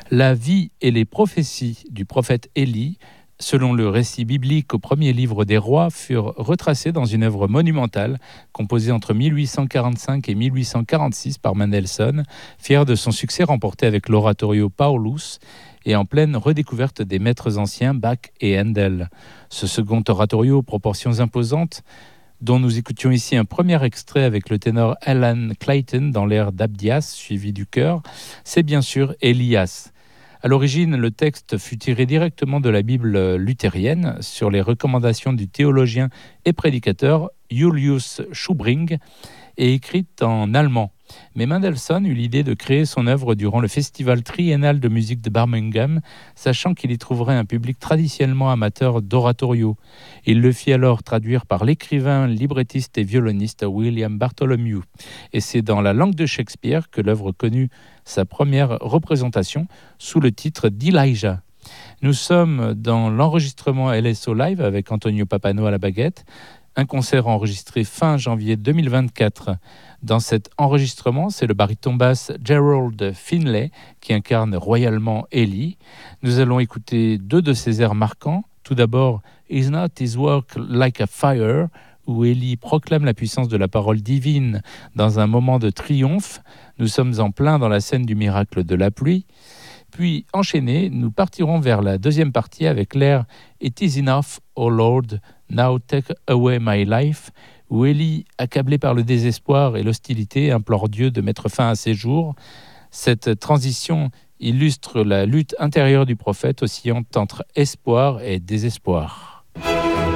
La vie et les prophéties du prophète Élie, selon le récit biblique au premier livre des rois, furent retracées dans une œuvre monumentale composée entre 1845 et 1846 par Mendelssohn, fier de son succès remporté avec l'oratorio Paulus et en pleine redécouverte des maîtres anciens Bach et Handel. Ce second oratorio aux proportions imposantes, dont nous écoutions ici un premier extrait avec le ténor Alan Clayton dans l'air d'Abdias, suivi du chœur, c'est bien sûr Elias. À l'origine, le texte fut tiré directement de la Bible luthérienne sur les recommandations du théologien et prédicateur Julius Schubring et écrite en allemand. Mais Mendelssohn eut l'idée de créer son œuvre durant le festival triennal de musique de Birmingham, sachant qu'il y trouverait un public traditionnellement amateur d'oratorio. Il le fit alors traduire par l'écrivain, librettiste et violoniste William Bartholomew. Et c'est dans la langue de Shakespeare que l'œuvre connut sa première représentation sous le titre d'Elijah. Nous sommes dans l'enregistrement LSO Live avec Antonio Papano à la baguette, un concert enregistré fin janvier 2024. Dans cet enregistrement, c'est le baryton basse Gerald Finlay qui incarne royalement Élie. Nous allons écouter deux de ses airs marquants. Tout d'abord, Is Not His Work Like a Fire, où Élie proclame la puissance de la parole divine dans un moment de triomphe. Nous sommes en plein dans la scène du miracle de la pluie. Puis, enchaînés, nous partirons vers la deuxième partie avec l'air It is enough, O Lord, now take away my life, où Élie, accablé par le désespoir et l'hostilité, implore Dieu de mettre fin à ses jours. Cette transition illustre la lutte intérieure du prophète oscillant entre espoir et désespoir.